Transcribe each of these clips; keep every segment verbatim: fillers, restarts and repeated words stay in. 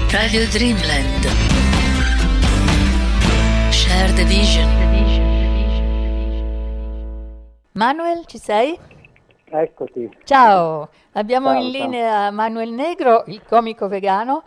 Radio Dreamland. Share the vision. Manuel, ci sei? Eccoti. Ciao, abbiamo Ciao, in ciao. linea Manuel Negro, il comico vegano.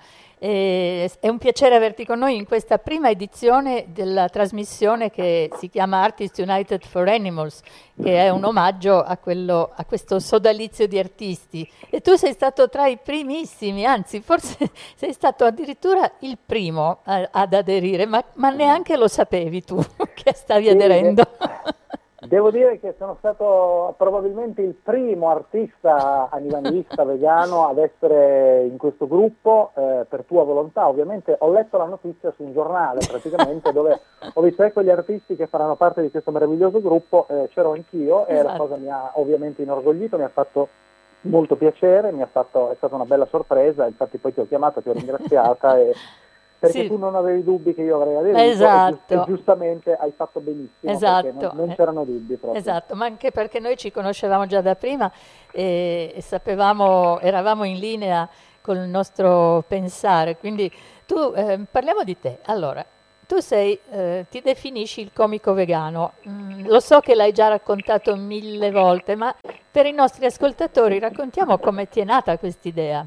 E è un piacere averti con noi in questa prima edizione della trasmissione che si chiama Artists United for Animals, che è un omaggio a, quello, a questo sodalizio di artisti. E tu sei stato tra i primissimi, anzi forse sei stato addirittura il primo a- ad aderire, ma, ma neanche lo sapevi tu che stavi Sì, aderendo. de- devo dire che sono stato probabilmente il primo artista animalista vegano ad essere in questo gruppo, eh, per tua volontà. Ovviamente ho letto la notizia su un giornale praticamente dove ho visto ecco gli artisti che faranno parte di questo meraviglioso gruppo, eh, c'ero anch'io e la Esatto. cosa mi ha ovviamente inorgoglito, mi ha fatto molto piacere, mi ha fatto, è stata una bella sorpresa, infatti poi ti ho chiamato, ti ho ringraziata e perché Sì. tu non avevi dubbi che io avrei aderito Esatto. e, giust- e giustamente hai fatto benissimo Esatto. perché non, non c'erano dubbi proprio. Esatto, ma anche perché noi ci conoscevamo già da prima e, e sapevamo, eravamo in linea col nostro pensare. Quindi tu, eh, parliamo di te. Allora, tu sei, eh, ti definisci il comico vegano. Mm, lo so che l'hai già raccontato mille volte, ma per i nostri ascoltatori raccontiamo come ti è nata quest'idea.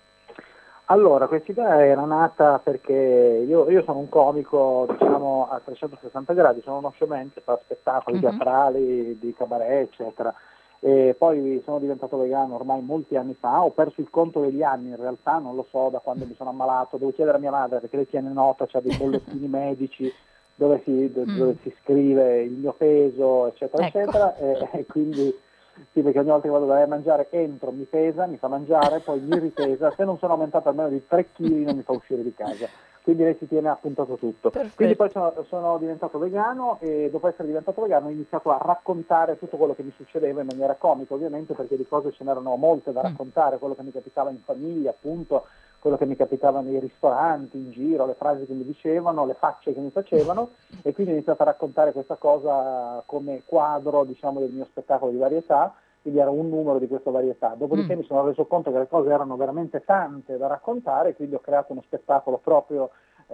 Allora, questa idea era nata perché io, io sono un comico, diciamo, a trecentosessanta gradi, sono uno showman che fa spettacoli Mhm. teatrali, di cabaret, eccetera. E poi sono diventato vegano ormai molti anni fa, ho perso il conto degli anni in realtà, non lo so da quando mi sono ammalato, devo chiedere a mia madre perché lei tiene nota, c'ha dei bollettini medici dove si, do- Mm. dove si scrive il mio peso, eccetera, Ecco. eccetera, e, e quindi sì, perché ogni volta che vado da mangiare entro, mi pesa, mi fa mangiare, poi mi ripesa, se non sono aumentato almeno di tre chili non mi fa uscire di casa, quindi lei si tiene appuntato tutto. Perfetto. Quindi poi sono, sono diventato vegano e dopo essere diventato vegano ho iniziato a raccontare tutto quello che mi succedeva in maniera comica ovviamente perché di cose ce n'erano molte da Mm. raccontare, quello che mi capitava in famiglia appunto, quello che mi capitava nei ristoranti, in giro, le frasi che mi dicevano, le facce che mi facevano e quindi ho iniziato a raccontare questa cosa come quadro diciamo del mio spettacolo di varietà, quindi era un numero di questa varietà. Dopodiché Mm. mi sono reso conto che le cose erano veramente tante da raccontare, quindi ho creato uno spettacolo proprio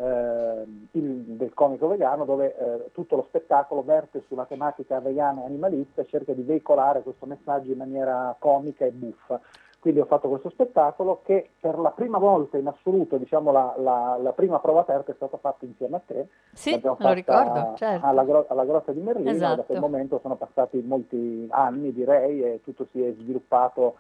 eh, il- del comico vegano dove eh, tutto lo spettacolo verte sulla tematica vegana e animalista e cerca di veicolare questo messaggio in maniera comica e buffa. Quindi ho fatto questo spettacolo che per la prima volta in assoluto, diciamo la, la- la prima prova aperta è stata fatta insieme a te. Sì, L'abbiamo me lo fatta ricordo, certo. alla, gro- alla Grotta di Merlino e da quel Esatto. momento sono passati molti anni direi e tutto si è sviluppato.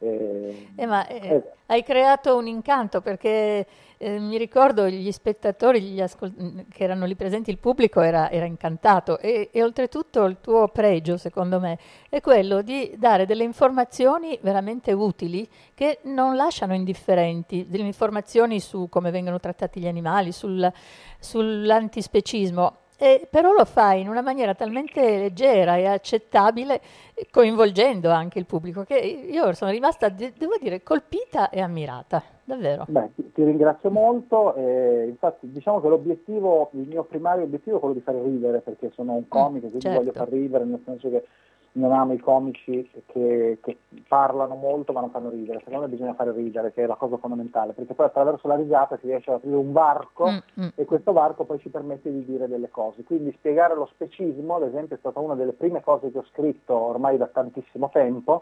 eh, Eh, ma eh, eh, hai creato un incanto perché eh, mi ricordo gli spettatori gli ascol- che erano lì presenti, il pubblico era, era incantato e, e oltretutto il tuo pregio, secondo me, è quello di dare delle informazioni veramente utili che non lasciano indifferenti, delle informazioni su come vengono trattati gli animali, sul, sull'antispecismo. E però lo fai in una maniera talmente leggera e accettabile, eh, coinvolgendo anche il pubblico, che io sono rimasta, de- devo dire, colpita e ammirata, davvero. Beh, ti, ti ringrazio molto, eh, infatti diciamo che l'obiettivo, il mio primario obiettivo è quello di fare ridere, perché sono un comico, quindi certo. voglio far ridere, nel senso che non amo i comici che, che parlano molto ma non fanno ridere, secondo me bisogna fare ridere, che è la cosa fondamentale, perché poi attraverso la risata si riesce ad aprire un varco Mm, mm. e questo varco poi ci permette di dire delle cose, quindi spiegare lo specismo, ad esempio, è stata una delle prime cose che ho scritto ormai da tantissimo tempo.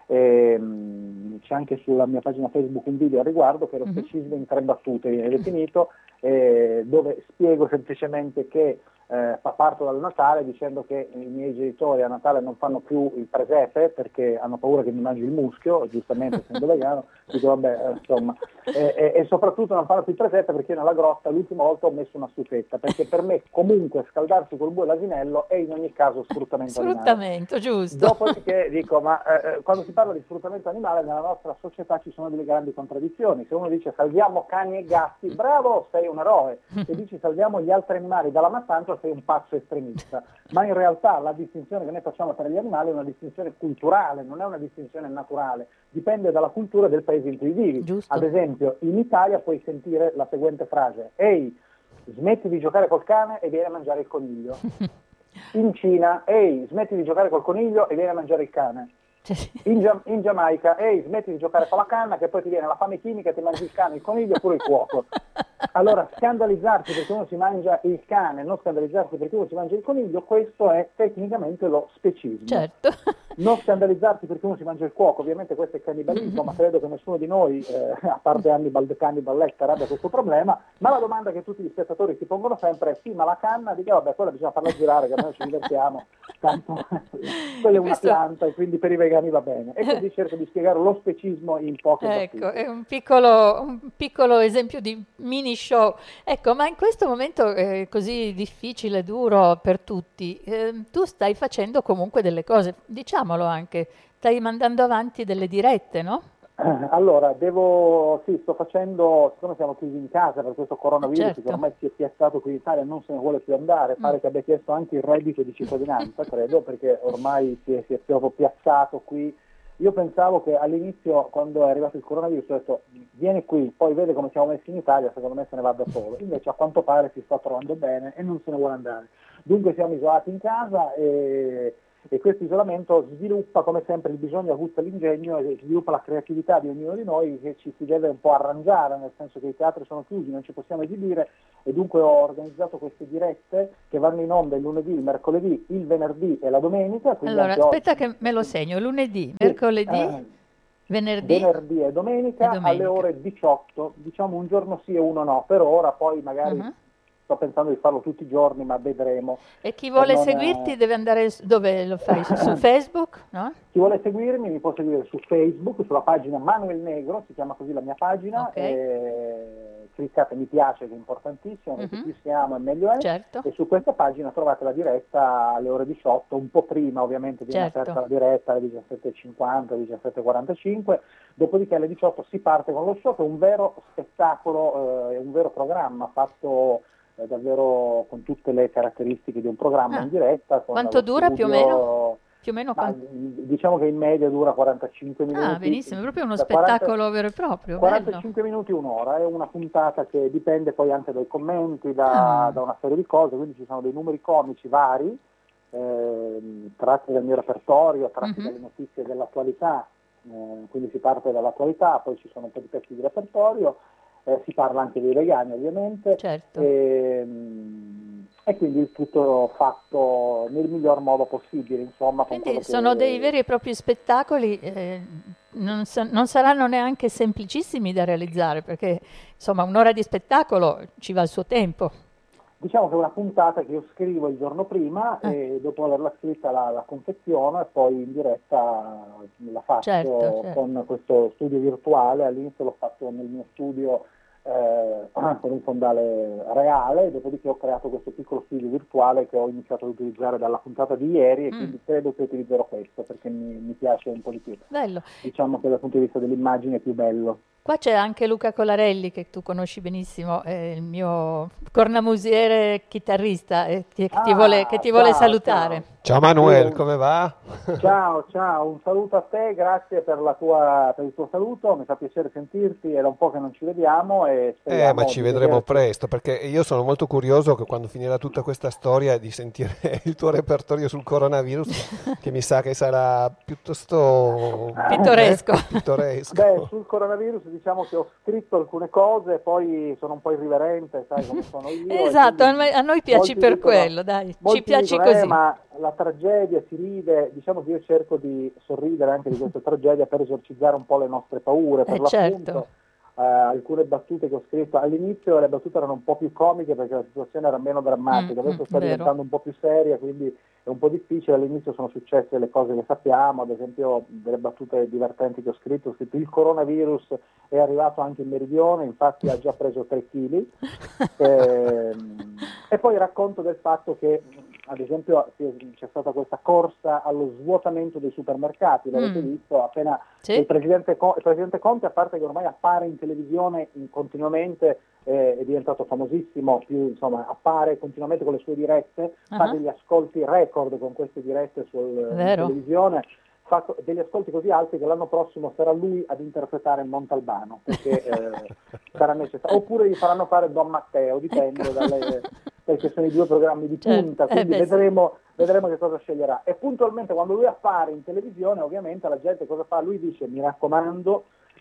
Ehm, c'è anche sulla mia pagina Facebook un video a riguardo che è lo Mhm. specismo in tre battute viene definito, eh, dove spiego semplicemente che eh, fa parto dal Natale dicendo che i miei genitori a Natale non fanno più il presepe perché hanno paura che mi mangi il muschio, giustamente essendo vegano, dico vabbè eh, insomma, e, e, e soprattutto non fanno più il presepe perché io nella grotta l'ultima volta ho messo una stufetta, perché per me comunque scaldarsi col bue e l'asinello è in ogni caso sfruttamento animale. Sfruttamento, giusto. Dopodiché dico, ma eh, quando si parla di sfruttamento animale nella nostra società ci sono delle grandi contraddizioni. Se uno dice salviamo cani e gatti, bravo, sei un eroe. Se dici salviamo gli altri animali dalla mattanza, sei un pazzo estremista. Ma in realtà la distinzione che noi facciamo tra gli animali è una distinzione culturale, non è una distinzione naturale. Dipende dalla cultura del paese in cui vivi. Giusto. Ad esempio, in Italia puoi sentire la seguente frase: ehi, smetti di giocare col cane e vieni a mangiare il coniglio. In Cina, ehi, smetti di giocare col coniglio e vieni a mangiare il cane. In, Gia- in Giamaica, ehi, smetti di giocare con la canna che poi ti viene la fame chimica e ti mangi il cane, il coniglio oppure il cuoco. Allora, scandalizzarsi perché uno si mangia il cane, non scandalizzarsi perché uno si mangia il coniglio, questo è tecnicamente lo specismo. Certo. Non scandalizzarsi perché uno si mangia il cuoco, ovviamente questo è cannibalismo, ma credo che nessuno di noi, eh, a parte Hannibal the Cannibal Lecter, abbia questo problema, ma la domanda che tutti gli spettatori si pongono sempre è sì, ma la canna, dica vabbè, quella bisogna farla girare, che noi ci divertiamo, tanto quella è una Questo- pianta e quindi per i vegani va bene. E così cerco di spiegare lo specismo in poche Ecco, battute. è un piccolo, un piccolo esempio di mini show. Ecco, ma in questo momento eh, così difficile, duro per tutti, eh, tu stai facendo comunque delle cose, diciamolo anche, stai mandando avanti delle dirette, no? Allora, devo, sì, sto facendo, siccome siamo chiusi in casa per questo coronavirus Certo. che ormai si è piazzato qui in Italia e non se ne vuole più andare, pare che abbia chiesto anche il reddito di cittadinanza, credo, perché ormai si è, si è proprio piazzato qui. Io pensavo che all'inizio, quando è arrivato il coronavirus, ho detto vieni qui, poi vede come siamo messi in Italia, secondo me se ne va da solo. Invece a quanto pare si sta trovando bene e non se ne vuole andare. Dunque siamo isolati in casa e, e questo isolamento sviluppa come sempre il bisogno, aguzza l'ingegno e sviluppa la creatività di ognuno di noi che ci si deve un po' arrangiare, nel senso che i teatri sono chiusi, non ci possiamo esibire e dunque ho organizzato queste dirette che vanno in onda il lunedì, il mercoledì, il venerdì e la domenica. Quindi Allora, anche oggi- aspetta che me lo segno, lunedì, Sì, mercoledì, eh, venerdì, venerdì e domenica, e domenica. alle ore diciotto, diciamo un giorno sì e uno no, per ora, poi magari Mhm. sto pensando di farlo tutti i giorni, ma vedremo. E chi vuole Per non, seguirti eh, deve andare s- dove lo fai? Su, su Facebook, no? Chi vuole seguirmi mi può seguire su Facebook, sulla pagina Manuel Negro, si chiama così la mia pagina, Ok. e cliccate mi piace che è importantissimo, perché Mhm. più siamo e meglio è, Certo. e su questa pagina trovate la diretta alle ore diciotto, un po' prima ovviamente viene Certo. aperta la diretta alle diciassette e cinquanta, diciassette e quarantacinque, dopodiché alle diciotto si parte con lo show che è un vero spettacolo, eh, è un vero programma fatto eh, davvero con tutte le caratteristiche di un programma Ah. in diretta. Con Quanto lo dura più o studio- meno? Più o meno Ma, quanto? diciamo che in media dura quarantacinque minuti. Ah, benissimo, è proprio uno Da quaranta spettacolo vero e proprio, bello. quarantacinque minuti, un'ora, è una puntata che dipende poi anche dai commenti, da, Ah. da una serie di cose, quindi ci sono dei numeri comici vari, ehm, tratti dal mio repertorio, tratti Mhm. dalle notizie dell'attualità, eh, quindi si parte dall'attualità, poi ci sono un po' di pezzi di repertorio, eh, si parla anche dei vegani ovviamente, Certo. ehm, e quindi il tutto fatto nel miglior modo possibile, insomma. Con Quindi quello sono che- dei veri e propri spettacoli, eh, non, sa- non saranno neanche semplicissimi da realizzare, perché insomma un'ora di spettacolo ci va il suo tempo. Diciamo che è una puntata che io scrivo il giorno prima Ah. e dopo averla scritta la, la confeziono e poi in diretta la faccio Certo, certo. con questo studio virtuale. All'inizio l'ho fatto nel mio studio eh, con un fondale reale, dopodiché ho creato questo piccolo studio virtuale che ho iniziato ad utilizzare dalla puntata di ieri e Mm. quindi credo che utilizzerò questo perché mi, mi piace un po' di più. Bello. Diciamo che dal punto di vista dell'immagine è più bello. Qua c'è anche Luca Colarelli, che tu conosci benissimo, è il mio cornamusiere chitarrista, eh, che, che ti Ah, vuole, che ti vuole ciao, salutare. Ciao Manuel, Sì. come va? Ciao, ciao, un saluto a te, grazie per, la tua, per il tuo saluto, mi fa piacere sentirti, era un po' che non ci vediamo e speriamo Eh, ma ci di vedremo vederci. presto, perché io sono molto curioso che quando finirà tutta questa storia di sentire il tuo repertorio sul coronavirus, che mi sa che sarà piuttosto Pittoresco. eh, pittoresco. Beh, sul coronavirus diciamo che ho scritto alcune cose, poi sono un po' irriverente, sai come sono io. e Esatto, a quindi noi, a noi piaci molti per dicono- quello, dai, ci molti piaci dicono, "Eh, così. ma la tragedia si ride, diciamo che io cerco di sorridere anche di questa tragedia per esorcizzare un po' le nostre paure, per Eh, l'appunto. certo. Eh, alcune battute che ho scritto all'inizio, le battute erano un po' più comiche perché la situazione era meno drammatica, Mm, adesso mm, sta vero. diventando un po' più seria, quindi è un po' difficile. All'inizio sono successe le cose che sappiamo, ad esempio delle battute divertenti che ho scritto, ho scritto il coronavirus è arrivato anche in meridione, infatti ha già preso tre chili. Ehm, e poi racconto del fatto che ad esempio si- c'è stata questa corsa allo svuotamento dei supermercati, l'avete Mm. visto appena Sì. il, presidente Co- il presidente Conte, a parte che ormai appare in televisione in- continuamente, eh, è diventato famosissimo, più, insomma, appare continuamente con le sue dirette, fa Ah. degli ascolti record con queste dirette sul, in Vero. televisione, fa co- degli ascolti così alti che l'anno prossimo sarà lui ad interpretare Montalbano, perché eh, sarà necessario, oppure gli faranno fare Don Matteo, dipende Ecco. dalle, perché sono i due programmi di Certo, punta, eh, quindi beh, sì. vedremo, vedremo che cosa sceglierà. E puntualmente quando lui appare in televisione, ovviamente la gente cosa fa? Lui dice: mi raccomando,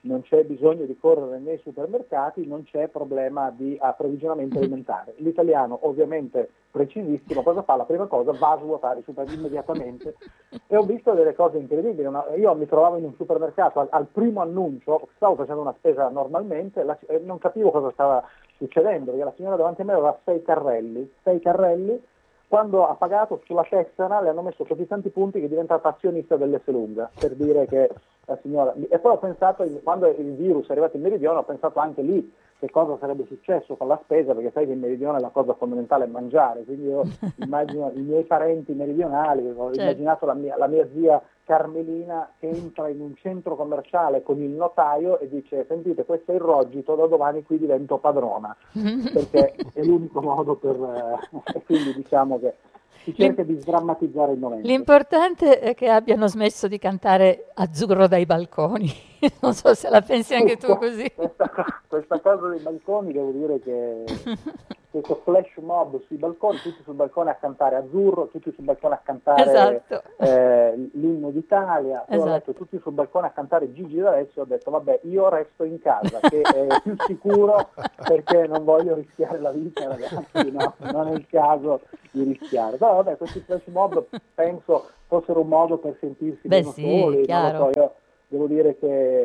non c'è bisogno di correre nei supermercati, non c'è problema di approvvigionamento alimentare. L'italiano ovviamente precisissimo, cosa fa? La prima cosa va a svuotare i supermercati immediatamente, e ho visto delle cose incredibili. Io mi trovavo in un supermercato al, al primo annuncio, stavo facendo una spesa normalmente, la, eh, non capivo cosa stava succedendo, perché la signora davanti a me aveva sei carrelli, sei carrelli, quando ha pagato sulla tessera le hanno messo così tanti punti che è diventata azionista dell'Esselunga, per dire che la signora... E poi ho pensato, quando il virus è arrivato in Meridione, ho pensato anche lì che cosa sarebbe successo con la spesa, perché sai che in Meridione la cosa fondamentale è mangiare, quindi io immagino i miei parenti meridionali, ho certo. immaginato la mia, la mia zia Carmelina che entra in un centro commerciale con il notaio e dice: sentite, questo è il rogito, da domani qui divento padrona, perché è l'unico modo per... Eh, e quindi diciamo che si cerca di sdrammatizzare il momento. L'importante è che abbiano smesso di cantare Azzurro dai balconi. Non so se la pensi anche tu così. Questa, questa cosa dei balconi, devo dire che questo flash mob sui balconi, tutti sul balcone a cantare Azzurro, tutti sul balcone a cantare esatto. eh, l'inno d'Italia, poi esatto. ho detto tutti sul balcone a cantare Gigi D'Alessio, ho detto vabbè, io resto in casa, che è più sicuro, perché non voglio rischiare la vita, ragazzi, no, non è il caso di rischiare. Però vabbè, questi flash mob penso fossero un modo per sentirsi Beh, meno sì, soli, chiaro. non lo so, io devo dire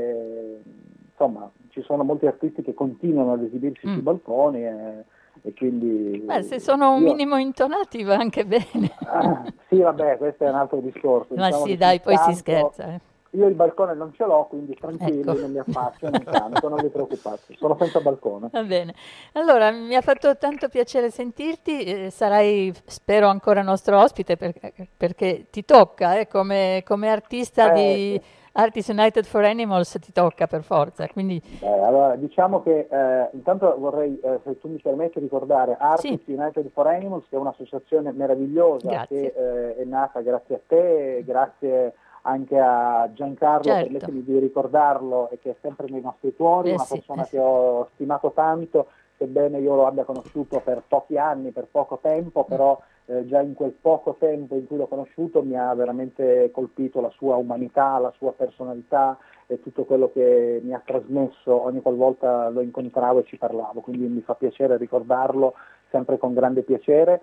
che insomma ci sono molti artisti che continuano ad esibirsi mm. sui balconi e, e quindi... Beh, se sono un io... minimo intonati va anche bene. Ah, sì, vabbè, questo è un altro discorso. Ma diciamo sì, dai, poi canto, si scherza. Eh. Io il balcone non ce l'ho, quindi tranquilli, ecco. non mi affaccio, non canto, non vi preoccupate, sono senza balcone. Va bene. Allora, mi ha fatto tanto piacere sentirti, eh, sarai, spero, ancora nostro ospite, perché, perché ti tocca, eh, come, come artista eh, di... sì. Artists United for Animals ti tocca per forza, quindi... Eh, allora, diciamo che eh, intanto vorrei, eh, se tu mi permetti, ricordare Artists sì. United for Animals, che è un'associazione meravigliosa, grazie. che eh, è nata grazie a te, grazie anche a Giancarlo, certo. permettimi di ricordarlo, e che è sempre nei nostri cuori, eh una sì, persona eh che sì. ho stimato tanto, sebbene io lo abbia conosciuto per pochi anni, per poco tempo, però eh, già in quel poco tempo in cui l'ho conosciuto mi ha veramente colpito la sua umanità, la sua personalità e tutto quello che mi ha trasmesso ogni qualvolta lo incontravo e ci parlavo, quindi mi fa piacere ricordarlo sempre con grande piacere.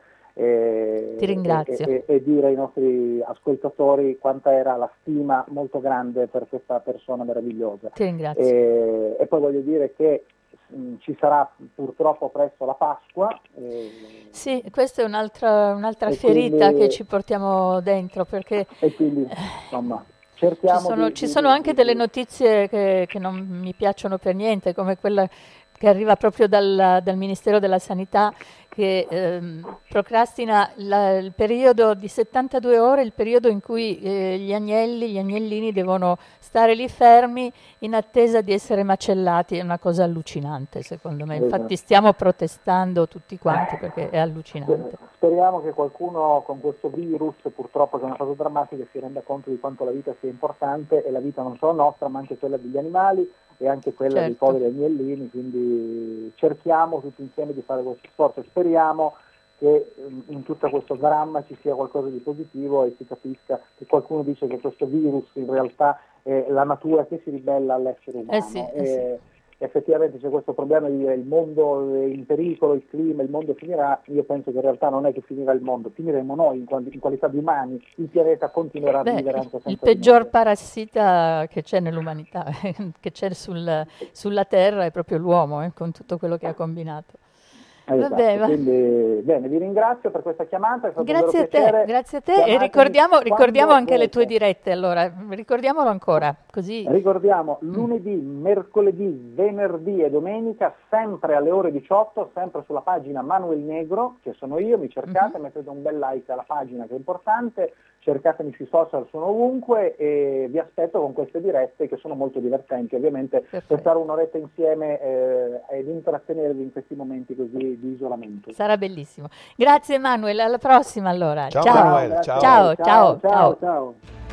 E, Ti ringrazio. E, e, e dire ai nostri ascoltatori quanta era la stima molto grande per questa persona meravigliosa. Ti ringrazio. E, e poi voglio dire che mh, ci sarà purtroppo presto la Pasqua. E, sì, questa è un'altra, un'altra ferita quindi, che ci portiamo dentro, perché e quindi, insomma, cerchiamo ci sono, di, ci di, sono di, anche di, delle notizie che, che non mi piacciono per niente, come quella che arriva proprio dal, dal Ministero della Sanità, che ehm, procrastina la, il periodo di settantadue ore, il periodo in cui eh, gli agnelli, gli agnellini devono stare lì fermi in attesa di essere macellati. È una cosa allucinante, secondo me. Infatti stiamo protestando tutti quanti perché è allucinante. Speriamo che qualcuno con questo virus, purtroppo che è una cosa drammatica, si renda conto di quanto la vita sia importante, e la vita non solo nostra ma anche quella degli animali e anche quella certo. dei poveri agnellini, quindi cerchiamo tutti insieme di fare questo sforzo. Speriamo che in tutto questo dramma ci sia qualcosa di positivo e si capisca che qualcuno dice che questo virus in realtà è la natura che si ribella all'essere umano. Eh sì, eh e sì. Effettivamente c'è questo problema di dire il mondo è in pericolo, il clima, il mondo finirà. Io penso che in realtà non è che finirà il mondo, finiremo noi in, in qualità di umani, il pianeta continuerà Beh, a vivere anche senza il peggior di parassita che c'è nell'umanità, che c'è sul, sulla Terra, è proprio l'uomo, eh, con tutto quello che ha combinato. Esatto, Vabbè, va. Quindi bene, vi ringrazio per questa chiamata, è stato grazie un a te, piacere. grazie a te e ricordiamo, ricordiamo anche le tue dirette, allora, ricordiamolo ancora, così. Ricordiamo lunedì, mercoledì, venerdì e domenica, sempre alle ore diciotto, sempre sulla pagina Manuel Negro, che sono io, mi cercate, mm-hmm. mettete un bel like alla pagina che è importante, cercatemi sui social, sono ovunque e vi aspetto con queste dirette che sono molto divertenti, ovviamente. Perfetto. Per stare un'oretta insieme eh, ed intrattenervi in questi momenti così di isolamento. Sarà bellissimo. Grazie Manuel, alla prossima allora. Ciao, ciao. Manuel, ciao. Ciao, ciao, ciao, ciao, ciao.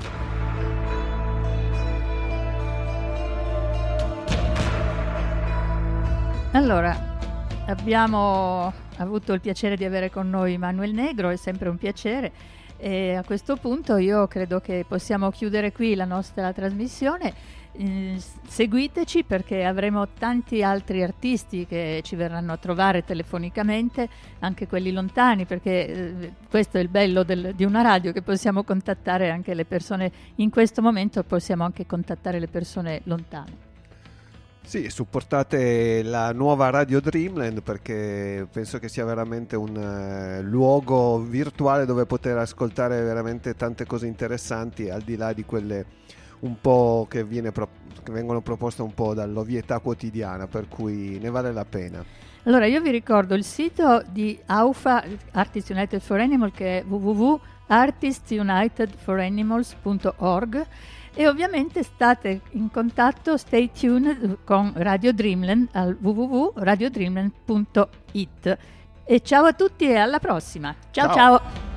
Allora, abbiamo avuto il piacere di avere con noi Manuel Negro, è sempre un piacere. E a questo punto io credo che possiamo chiudere qui la nostra trasmissione. Eh, seguiteci perché avremo tanti altri artisti che ci verranno a trovare telefonicamente, anche quelli lontani, perché eh, questo è il bello del, di una radio, che possiamo contattare anche le persone in questo momento, possiamo anche contattare le persone lontane. Sì, supportate la nuova Radio Dreamland, perché penso che sia veramente un uh, luogo virtuale dove poter ascoltare veramente tante cose interessanti, al di là di quelle un po' che, viene pro- che vengono proposte un po' dall'ovvietà quotidiana, per cui ne vale la pena. Allora io vi ricordo il sito di A U F A, Artists United for Animals, che è w w w punto artists united for animals punto org, e ovviamente state in contatto, stay tuned con Radio Dreamland al w w w punto radio dreamland punto i t. E ciao a tutti e alla prossima. Ciao ciao! ciao.